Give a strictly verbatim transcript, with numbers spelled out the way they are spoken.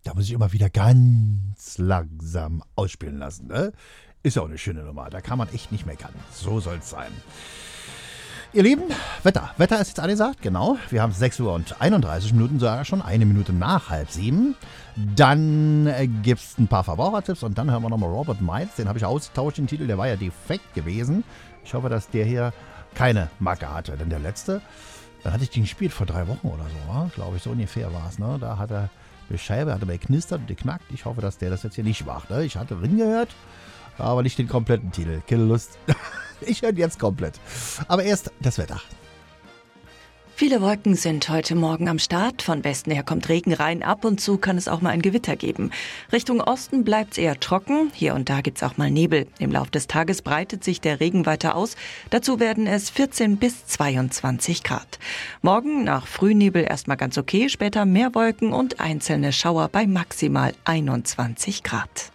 Da muss ich immer wieder ganz langsam ausspielen lassen. Ne? Ist ja auch eine schöne Nummer. Da kann man echt nicht meckern. So soll es sein. Ihr Lieben, Wetter. Wetter ist jetzt angesagt, genau. Wir haben sechs Uhr und einunddreißig Minuten, sogar schon eine Minute nach halb sieben. Dann äh, gibt es ein paar Verbrauchertipps und dann hören wir nochmal Robert Miles. Den habe ich ausgetauscht, den Titel, der war ja defekt gewesen. Ich hoffe, dass der hier keine Macke hatte. Denn der letzte, dann hatte ich den gespielt vor drei Wochen oder so, glaube ich, so ungefähr war es. Ne? Da hat er die Scheibe, hat er mal geknistert und geknackt. Ich hoffe, dass der das jetzt hier nicht macht. Ne? Ich hatte drin gehört, aber nicht den kompletten Titel. Keine Lust. Ich höre jetzt komplett. Aber erst das Wetter. Viele Wolken sind heute Morgen am Start. Von Westen her kommt Regen rein. Ab und zu kann es auch mal ein Gewitter geben. Richtung Osten bleibt es eher trocken. Hier und da gibt es auch mal Nebel. Im Laufe des Tages breitet sich der Regen weiter aus. Dazu werden es vierzehn bis zweiundzwanzig Grad. Morgen nach Frühnebel erstmal ganz okay. Später mehr Wolken und einzelne Schauer bei maximal einundzwanzig Grad.